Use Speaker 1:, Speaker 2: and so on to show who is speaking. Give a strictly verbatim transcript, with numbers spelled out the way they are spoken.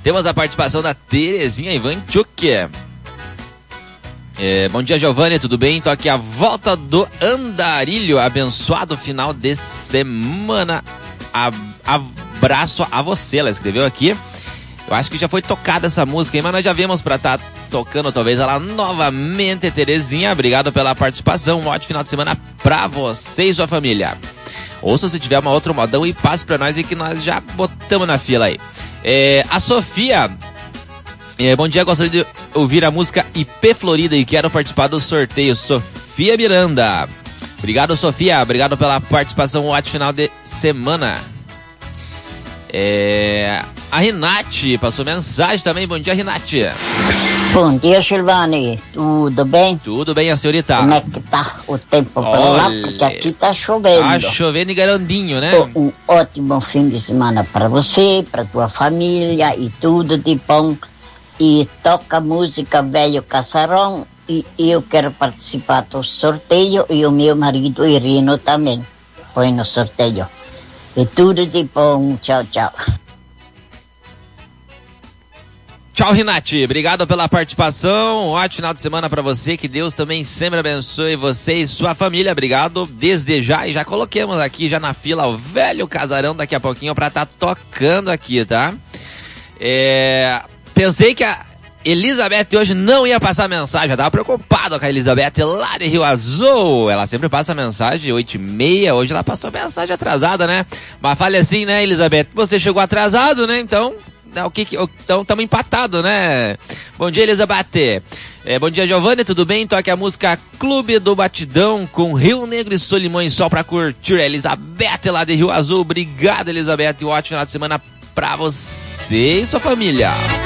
Speaker 1: Temos a participação da Terezinha Ivanchuk. É, bom dia, Giovanni, tudo bem? Tô aqui à volta do Andarilho. Abençoado final de semana. A, abraço a você, ela escreveu aqui. Eu acho que já foi tocada essa música, hein? Mas nós já vimos pra estar tá tocando talvez ela novamente, Terezinha. Obrigado pela participação. Um ótimo final de semana pra você e sua família. Ou se tiver uma outra modão e passe pra nós e que nós já botamos na fila aí. É, a Sofia... É, bom dia, gostaria de ouvir a música I P Florida e quero participar do sorteio. Sofia Miranda. Obrigado, Sofia. Obrigado pela participação. Um ótimo final de semana. É, a Renate passou mensagem também. Bom dia, Renate.
Speaker 2: Bom dia, Giovanni. Tudo bem?
Speaker 1: Tudo bem, a senhorita?
Speaker 2: Como é que tá o tempo para lá? Porque aqui tá chovendo.
Speaker 1: Tá chovendo e garandinho, né?
Speaker 2: Um ótimo fim de semana para você, para tua família e tudo de bom. E toca música Velho Casarão e eu quero participar do sorteio e o meu marido Irino também põe no sorteio. E tudo de bom. Tchau, tchau.
Speaker 1: Tchau, Renate. Obrigado pela participação. Um ótimo final de semana para você. Que Deus também sempre abençoe você e sua família. Obrigado desde já. E já coloquemos aqui já na fila o Velho Casarão daqui a pouquinho para estar tá tocando aqui, tá? É... Pensei que a Elizabeth hoje não ia passar mensagem. Eu tava preocupado com a Elizabeth lá de Rio Azul. Ela sempre passa mensagem oito e meia. Hoje ela passou mensagem atrasada, né? Mas fale assim, né, Elizabeth? Você chegou atrasado, né? Então, o que, então estamos empatados, né? Bom dia, Elizabeth. É, bom dia, Giovanni, tudo bem? Toque a música Clube do Batidão com Rio Negro e Solimões Sol pra curtir. A Elizabeth lá de Rio Azul. Obrigado, Elizabeth. E um ótimo final de semana pra você e sua família.